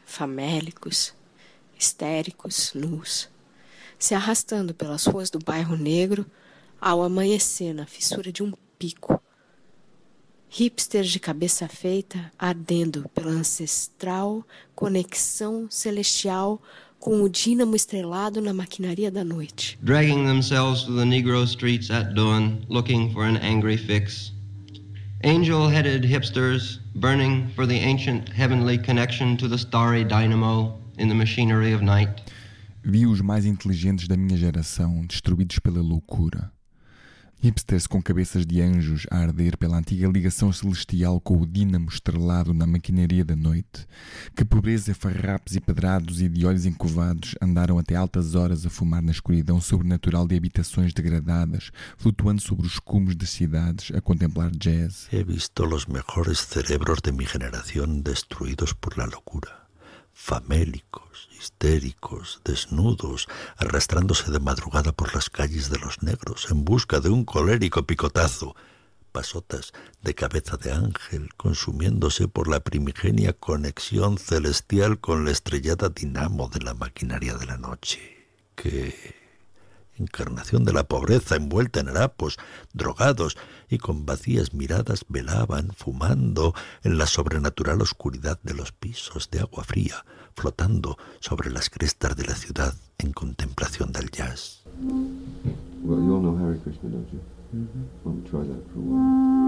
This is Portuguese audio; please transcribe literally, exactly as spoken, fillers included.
famélicos, histéricos, nus, se arrastando pelas ruas do bairro negro ao amanhecer na fissura de um pico. Hipsters de cabeça feita ardendo pela ancestral conexão celestial com o dínamo estrelado na maquinaria da noite. Dragging themselves to the Negro streets at dawn, looking for an angry fix. Angel-headed hipsters burning for the ancient heavenly connection to the starry dynamo in the machinery of night. Vi os mais inteligentes da minha geração destruídos pela loucura. Hipsters com cabeças de anjos a arder pela antiga ligação celestial com o dínamo estrelado na maquinaria da noite. Que pobreza, farrapos e pedrados e de olhos encovados andaram até altas horas a fumar na escuridão sobrenatural de habitações degradadas, flutuando sobre os cumos das cidades a contemplar jazz. He visto los mejores cerebros de mi generación destruidos por la locura. Famélicos, histéricos, desnudos, arrastrándose de madrugada por las calles de los negros en busca de un colérico picotazo. Pasotas de cabeza de ángel consumiéndose por la primigenia conexión celestial con la estrellada dinamo de la maquinaria de la noche. Que encarnación de la pobreza envuelta en harapos, drogados y con vacías miradas velaban, fumando en la sobrenatural oscuridad de los pisos de agua fría, flotando sobre las crestas de la ciudad en contemplación del jazz. Well, you all know Hare Krishna, don't you? Mm-hmm. Well, try that for a while.